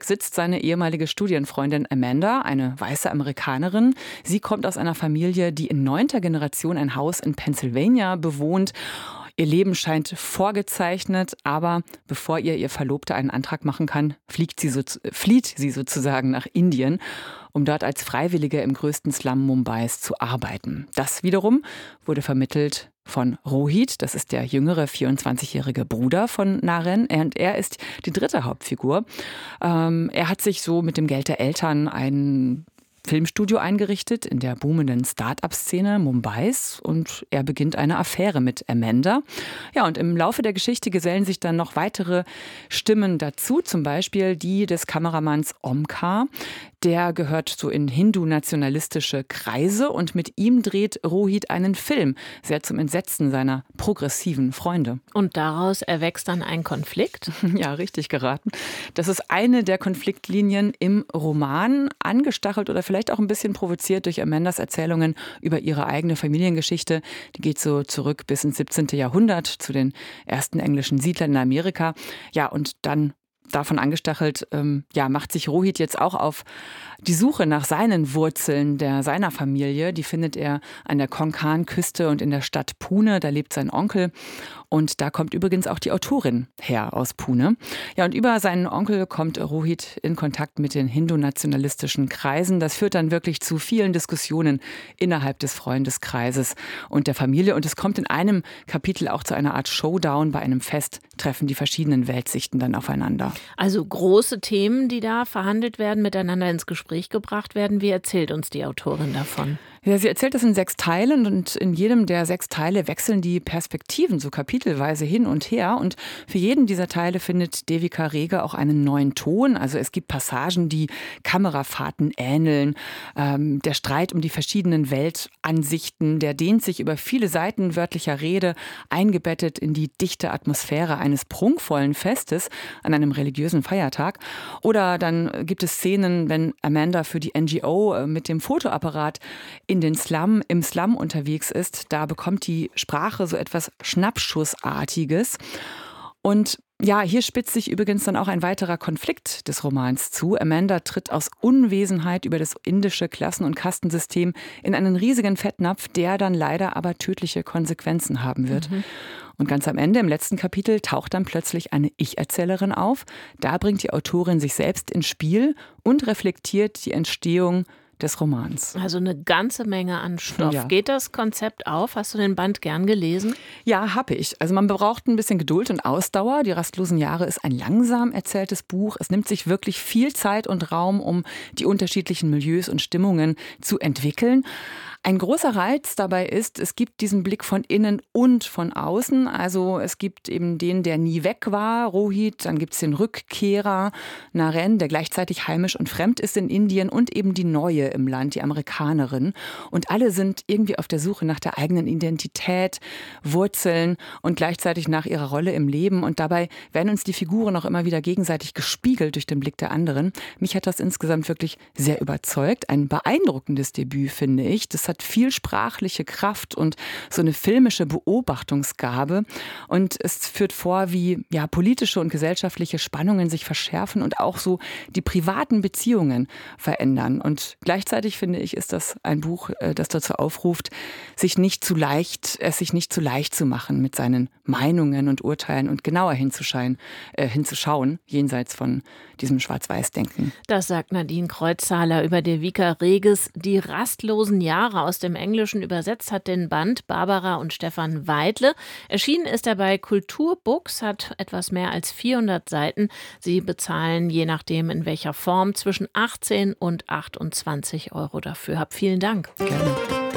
Geburtstag sitzt seine ehemalige Studienfreundin Amanda, eine weiße Amerikanerin. Sie kommt aus einer Familie, die in 9. Generation ein Haus in Pennsylvania bewohnt. Ihr Leben scheint vorgezeichnet, aber bevor ihr Verlobter einen Antrag machen kann, flieht sie sozusagen nach Indien, um dort als Freiwillige im größten Slum Mumbais zu arbeiten. Das wiederum wurde vermittelt von Rohit, das ist der jüngere 24-jährige Bruder von Naren, und er ist die dritte Hauptfigur. Er hat sich so mit dem Geld der Eltern ein Filmstudio eingerichtet in der boomenden Start-up-Szene Mumbais und er beginnt eine Affäre mit Amanda. Ja, und im Laufe der Geschichte gesellen sich dann noch weitere Stimmen dazu, zum Beispiel die des Kameramanns Omkar. Der gehört so in hindu-nationalistische Kreise und mit ihm dreht Rohit einen Film, sehr zum Entsetzen seiner progressiven Freunde. Und daraus erwächst dann ein Konflikt? Ja, richtig geraten. Das ist eine der Konfliktlinien im Roman, angestachelt oder vielleicht auch ein bisschen provoziert durch Amandas Erzählungen über ihre eigene Familiengeschichte. Die geht so zurück bis ins 17. Jahrhundert zu den ersten englischen Siedlern in Amerika. Ja, und dann davon angestachelt, macht sich Rohit jetzt auch auf die Suche nach seinen Wurzeln seiner Familie. Die findet er an der Konkan-Küste und in der Stadt Pune. Da lebt sein Onkel. Und da kommt übrigens auch die Autorin her aus Pune. Ja, und über seinen Onkel kommt Rohit in Kontakt mit den hindu-nationalistischen Kreisen. Das führt dann wirklich zu vielen Diskussionen innerhalb des Freundeskreises und der Familie. Und es kommt in einem Kapitel auch zu einer Art Showdown. Bei einem Fest treffen die verschiedenen Weltsichten dann aufeinander. Also große Themen, die da verhandelt werden, miteinander ins Gespräch gebracht werden. Wie erzählt uns die Autorin davon? Ja, sie erzählt das in 6 Teilen und in jedem der 6 Teile wechseln die Perspektiven so kapitelweise hin und her. Und für jeden dieser Teile findet Devika Rege auch einen neuen Ton. Also es gibt Passagen, die Kamerafahrten ähneln. Der Streit um die verschiedenen Weltansichten, der dehnt sich über viele Seiten wörtlicher Rede, eingebettet in die dichte Atmosphäre eines prunkvollen Festes an einem religiösen Feiertag. Oder dann gibt es Szenen, wenn Amanda für die NGO mit dem Fotoapparat im Slum unterwegs ist, da bekommt die Sprache so etwas Schnappschussartiges. Und ja, hier spitzt sich übrigens dann auch ein weiterer Konflikt des Romans zu. Amanda tritt aus Unwesenheit über das indische Klassen- und Kastensystem in einen riesigen Fettnapf, der dann leider aber tödliche Konsequenzen haben wird. Und ganz am Ende, im letzten Kapitel, taucht dann plötzlich eine Ich-Erzählerin auf. Da bringt die Autorin sich selbst ins Spiel und reflektiert die Entstehung des Romans. Also eine ganze Menge an Stoff. Ja. Geht das Konzept auf? Hast du den Band gern gelesen? Ja, habe ich. Also man braucht ein bisschen Geduld und Ausdauer. Die rastlosen Jahre ist ein langsam erzähltes Buch. Es nimmt sich wirklich viel Zeit und Raum, um die unterschiedlichen Milieus und Stimmungen zu entwickeln. Ein großer Reiz dabei ist, es gibt diesen Blick von innen und von außen. Also es gibt eben den, der nie weg war, Rohit, dann gibt es den Rückkehrer, Naren, der gleichzeitig heimisch und fremd ist in Indien und eben die Neue im Land, die Amerikanerin. Und alle sind irgendwie auf der Suche nach der eigenen Identität, Wurzeln und gleichzeitig nach ihrer Rolle im Leben. Und dabei werden uns die Figuren auch immer wieder gegenseitig gespiegelt durch den Blick der anderen. Mich hat das insgesamt wirklich sehr überzeugt. Ein beeindruckendes Debüt, finde ich. Das hat viel sprachliche Kraft und so eine filmische Beobachtungsgabe. Und es führt vor, wie politische und gesellschaftliche Spannungen sich verschärfen und auch so die privaten Beziehungen verändern. Und gleichzeitig, finde ich, ist das ein Buch, das dazu aufruft, es sich nicht zu leicht zu machen mit seinen Meinungen und Urteilen und genauer hinzuschauen, jenseits von diesem Schwarz-Weiß-Denken. Das sagt Nadine Kreuzhaler über Devika Reges Die rastlosen Jahre. Aus dem Englischen übersetzt hat den Band Barbara und Stefan Weidle. Erschienen ist er bei Kulturbooks, hat etwas mehr als 400 Seiten. Sie bezahlen, je nachdem in welcher Form, zwischen 18 und 28 € dafür. Vielen Dank. Gerne.